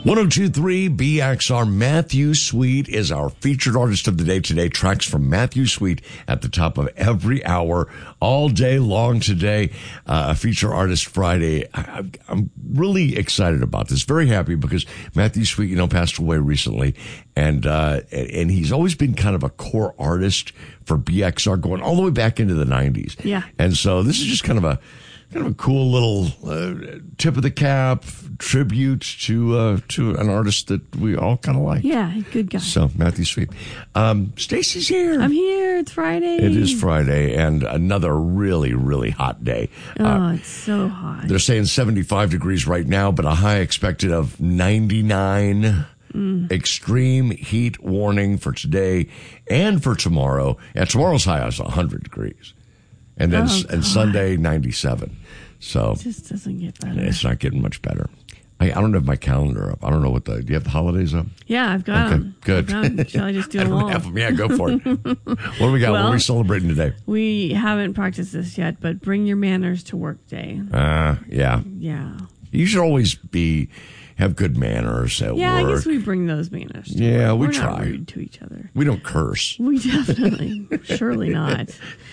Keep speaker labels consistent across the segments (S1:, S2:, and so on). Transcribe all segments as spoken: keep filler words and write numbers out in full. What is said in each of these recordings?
S1: one oh two point three B X R. Matthew Sweet is our featured artist of the day today. Tracks from Matthew Sweet at the top of every hour, all day long today. Uh, a feature artist Friday. I, I'm really excited about this. Very happy because Matthew Sweet, you know, passed away recently, and uh, and he's always been kind of a core artist for B X R, going all the way back into the nineties.
S2: Yeah.
S1: And so this is just kind of a kind of a cool little uh, tip of the cap tribute to uh, to an artist that we all kind of like.
S2: Yeah, good guy.
S1: So Matthew Sweet. Um, Stacy's here.
S2: I'm here. It's Friday.
S1: It is Friday, and another really, really hot day.
S2: Oh,
S1: uh,
S2: it's so hot.
S1: They're saying seventy-five degrees right now, but a high expected of ninety-nine. Mm. Extreme heat warning for today and for tomorrow. And tomorrow's high is one hundred degrees. And then
S2: oh,
S1: and Sunday, ninety-seven. So
S2: it just doesn't get better.
S1: It's not getting much better. I, I don't have my calendar up. I don't know what the. Do you have the holidays up?
S2: Yeah, I've got
S1: okay,
S2: them.
S1: Good.
S2: I've got Shall I just do
S1: I
S2: them
S1: don't
S2: all?
S1: have them. Yeah, go for it. What do we got?
S2: Well,
S1: what are we celebrating today?
S2: We haven't practiced this yet, but bring your manners to work day.
S1: Uh, yeah.
S2: Yeah.
S1: You should always be have good manners at
S2: yeah,
S1: work.
S2: I guess we bring those manners to
S1: Yeah,
S2: work.
S1: we
S2: We're
S1: try.
S2: not rude to each other.
S1: We don't curse.
S2: We definitely, surely not.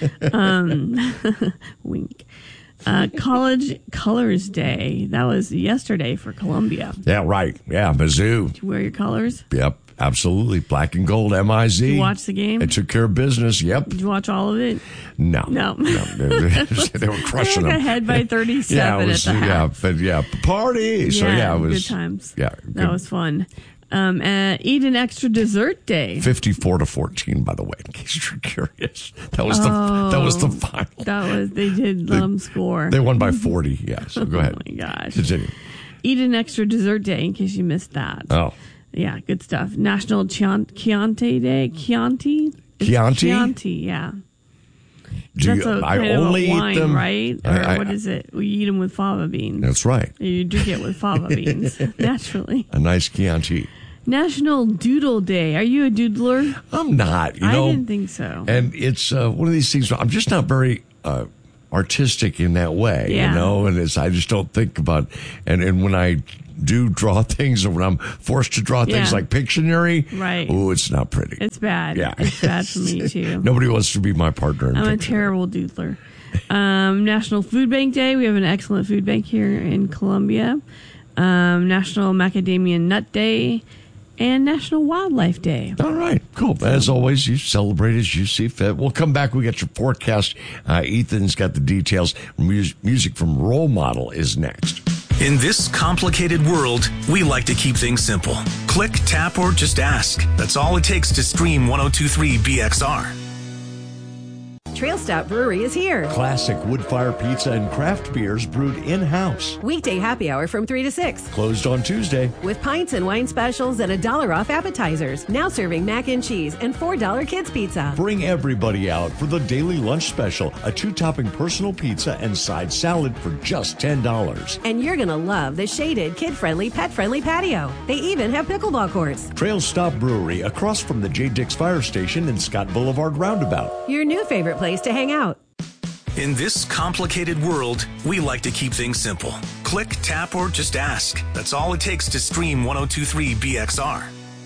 S2: Um, wink. Uh, College Colors Day. That was yesterday for Columbia.
S1: Yeah, right. Yeah, Mizzou.
S2: Did you wear your colors?
S1: Yep, absolutely. Black and gold, M I Z.
S2: Did you watch the game?
S1: They took care of business. Yep.
S2: Did you watch all of it?
S1: No.
S2: No.
S1: no they, they were crushing
S2: they were
S1: them.
S2: ahead by thirty-seven
S1: yeah, it was,
S2: at the
S1: yeah,
S2: half.
S1: but yeah, party. So yeah, it was
S2: good times.
S1: Yeah,
S2: that
S1: good.
S2: was fun. Um, uh, eat an extra dessert day.
S1: Fifty-four to fourteen, by the way, in case you're curious. That was the
S2: oh,
S1: that was the final.
S2: That was they did let
S1: they,
S2: them score.
S1: They won by forty. Yeah. So go ahead.
S2: Oh my gosh.
S1: Continue.
S2: Eat an extra dessert day in case you missed that.
S1: Oh.
S2: Yeah, good stuff. National Chian- Chianti Day. Chianti. It's
S1: Chianti.
S2: Chianti. Yeah.
S1: Do
S2: That's
S1: you,
S2: a
S1: I
S2: kind
S1: only
S2: of a wine,
S1: eat them
S2: right? Or
S1: I, I,
S2: what is it? We eat them with fava beans.
S1: That's right.
S2: You drink it with fava beans, naturally.
S1: A nice Chianti.
S2: National Doodle Day. Are you a doodler?
S1: I'm not. You know,
S2: I didn't think so.
S1: And it's uh, one of these things where I'm just not very uh, artistic in that way,
S2: yeah.
S1: you know, and it's, I just don't think about, and, and when I do draw things, or when I'm forced to draw things
S2: yeah.
S1: like Pictionary,
S2: right.
S1: oh, it's not pretty.
S2: It's bad.
S1: Yeah.
S2: It's bad for me, too.
S1: Nobody wants to be my partner in
S2: I'm
S1: Pictionary.
S2: a terrible doodler. Um, National Food Bank Day. We have an excellent food bank here in Columbia. Um, National Macadamia Nut Day. And National Wildlife Day.
S1: All right, cool. As always, you celebrate as you see fit. We'll come back. We got your forecast. Uh, Ethan's got the details. Mus- music from Role Model is next.
S3: In this complicated world, we like to keep things simple. Click, tap, or just ask. That's all it takes to stream one oh two point three B X R.
S4: Trail Stop Brewery is here.
S1: Classic wood-fire pizza and craft beers brewed in-house.
S4: Weekday happy hour from three to six.
S1: Closed on Tuesday.
S4: With pints and wine specials and a dollar off appetizers. Now serving mac and cheese and four dollar kids pizza.
S1: Bring everybody out for the daily lunch special, a two-topping personal pizza and side salad for just ten dollars.
S4: And you're going to love the shaded, kid-friendly, pet-friendly patio. They even have pickleball courts.
S1: Trail Stop Brewery, across from the J. Dix Fire Station in Scott Boulevard Roundabout.
S4: Your new favorite place to hang out.
S3: In this complicated world, we like to keep things simple. Click, tap, or just ask. That's all it takes to stream one oh two point three B X R.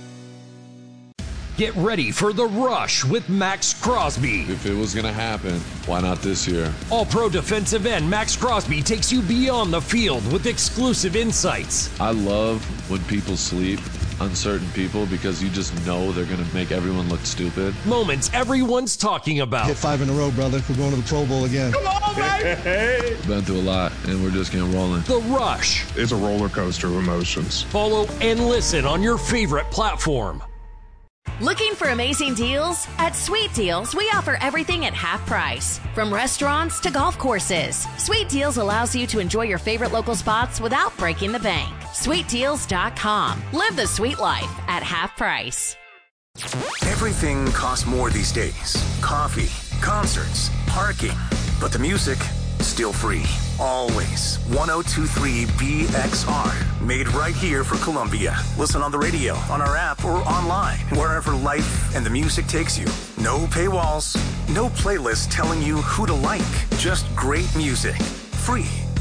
S5: Get ready for The Rush with Max Crosby.
S6: If it was going to happen, why not this year?
S5: All-pro defensive end Max Crosby takes you beyond the field with exclusive insights.
S6: I love when people sleep, uncertain people, because you just know they're going to make everyone look stupid.
S5: Moments everyone's talking about.
S7: Hit five in a row, brother. We're going to the Pro Bowl again.
S5: Come on, baby!
S6: Been through a lot, and we're just getting rolling.
S5: The Rush.
S8: It's a roller coaster of emotions.
S5: Follow and listen on your favorite platform.
S9: Looking for amazing deals? At Sweet Deals, we offer everything at half price. From restaurants to golf courses, Sweet Deals allows you to enjoy your favorite local spots without breaking the bank. sweet deals dot com. Live the sweet life at half price.
S3: Everything costs more these days. Coffee, concerts, parking. But the music, still free. Always. one oh two point three B X R. Made right here for Columbia. Listen on the radio, on our app, or online. Wherever life and the music takes you. No paywalls. No playlist telling you who to like. Just great music. Free.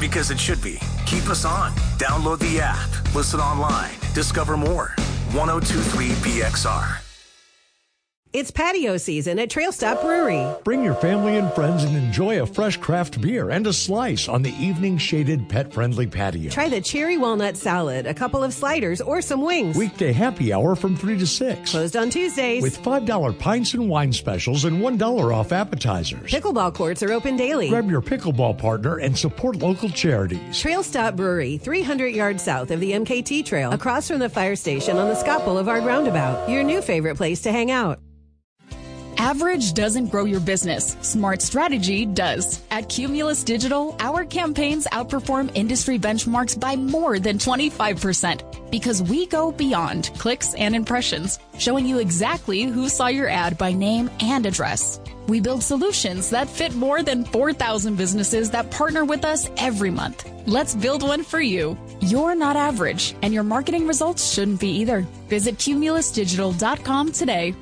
S3: Because it should be. Keep us on. Download the app. Listen online. Discover more. ten twenty-three B X R.
S4: It's patio season at Trail Stop Brewery.
S10: Bring your family and friends and enjoy a fresh craft beer and a slice on the evening shaded pet-friendly patio.
S4: Try the cherry walnut salad, a couple of sliders, or some wings.
S10: Weekday happy hour from three to six.
S4: Closed on Tuesdays.
S10: With five dollar pints and wine specials and one dollar off appetizers.
S4: Pickleball courts are open daily.
S10: Grab your pickleball partner and support local charities.
S4: Trail Stop Brewery, three hundred yards south of the M K T Trail, across from the fire station on the Scott Boulevard roundabout. Your new favorite place to hang out.
S11: Average doesn't grow your business. Smart strategy does. At Cumulus Digital, our campaigns outperform industry benchmarks by more than twenty-five percent because we go beyond clicks and impressions, showing you exactly who saw your ad by name and address. We build solutions that fit more than four thousand businesses that partner with us every month. Let's build one for you. You're not average, and your marketing results shouldn't be either. Visit cumulus digital dot com today.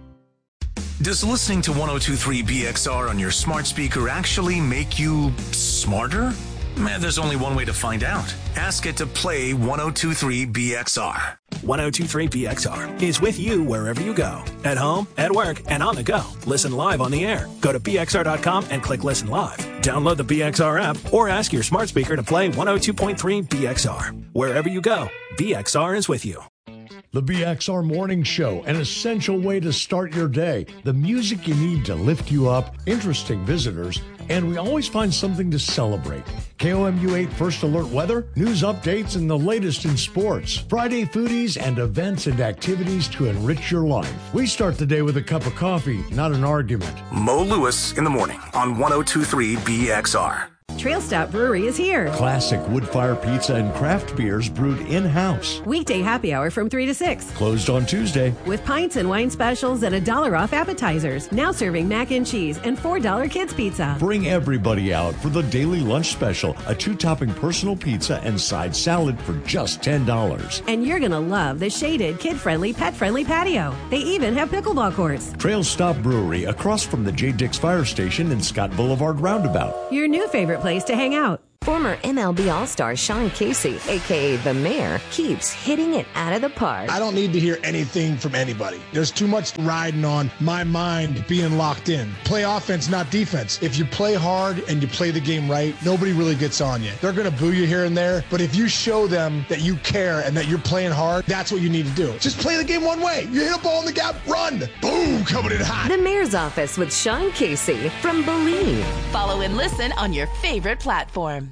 S3: Does listening to ten twenty-three B X R on your smart speaker actually make you smarter? Man, there's only one way to find out. Ask it to play ten twenty-three B X R.
S12: ten twenty-three B X R is with you wherever you go. At home, at work, and on the go. Listen live on the air. Go to B X R dot com and click Listen Live. Download the B X R app or ask your smart speaker to play one oh two point three B X R. Wherever you go, B X R is with you.
S10: The B X R Morning Show, an essential way to start your day. The music you need to lift you up, interesting visitors, and we always find something to celebrate. K O M U eight First Alert weather, news updates, and the latest in sports. Friday foodies and events and activities to enrich your life. We start the day with a cup of coffee, not an argument.
S3: Mo Lewis in the morning on ten twenty-three B X R.
S4: Trail Stop Brewery is here.
S10: Classic wood fire pizza and craft beers brewed in-house.
S4: Weekday happy hour from three to six.
S10: Closed on Tuesday.
S4: With pints and wine specials and a dollar off appetizers. Now serving mac and cheese and four dollar kids pizza.
S10: Bring everybody out for the daily lunch special, a two-topping personal pizza and side salad for just ten dollars.
S4: And you're going to love the shaded, kid-friendly, pet-friendly patio. They even have pickleball courts.
S10: Trail Stop Brewery, across from the J. Dix Fire Station and Scott Boulevard Roundabout.
S4: Your new favorite place to hang out.
S13: Former M L B All-Star Sean Casey, a k a. The Mayor, keeps hitting it out of the park.
S7: I don't need to hear anything from anybody. There's too much riding on my mind being locked in. Play offense, not defense. If you play hard and you play the game right, nobody really gets on you. They're going to boo you here and there, but if you show them that you care and that you're playing hard, that's what you need to do. Just play the game one way. You hit a ball in the gap, run. Boom, coming in hot.
S13: The Mayor's Office with Sean Casey from Believe.
S9: Follow and listen on your favorite platform.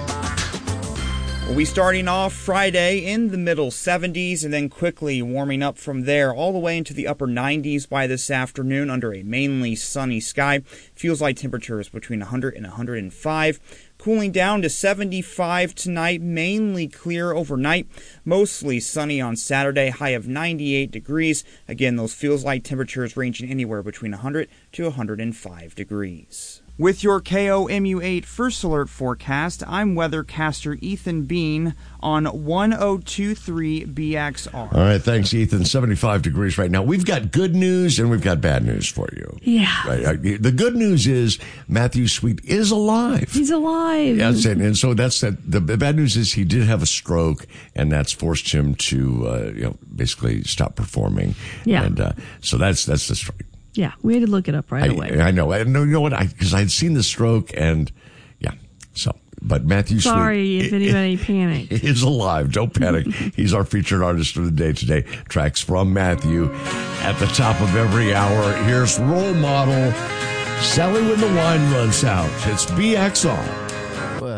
S14: We'll be starting off Friday in the middle seventies and then quickly warming up from there all the way into the upper nineties by this afternoon under a mainly sunny sky. Feels like temperatures between one hundred and one hundred five. Cooling down to seventy-five tonight, mainly clear overnight. Mostly sunny on Saturday, high of ninety-eight degrees. Again, those feels like temperatures ranging anywhere between one hundred to one hundred five degrees. With your K O M U eight First Alert forecast, I'm weathercaster Ethan Bean on ten twenty-three B X R.
S1: All right, thanks, Ethan. seventy-five degrees right now. We've got good news and we've got bad news for you.
S2: Yeah.
S1: Right. The good news is Matthew Sweet is alive.
S2: He's alive.
S1: Yeah, and, and so that's that. The bad news is he did have a stroke, and that's forced him to, uh, you know, basically stop performing.
S2: Yeah.
S1: And uh, so that's that's the story.
S2: Yeah, we had to look it up right
S1: I,
S2: away.
S1: I know. I know. You know what? Because I had seen the stroke, and yeah. So, but Matthew
S2: Sorry
S1: Sweet,
S2: if anybody panicked.
S1: He's alive. Don't panic. He's our featured artist of the day today. Tracks from Matthew at the top of every hour. Here's Role Model, Sally When the Wine Runs Out. It's B X R.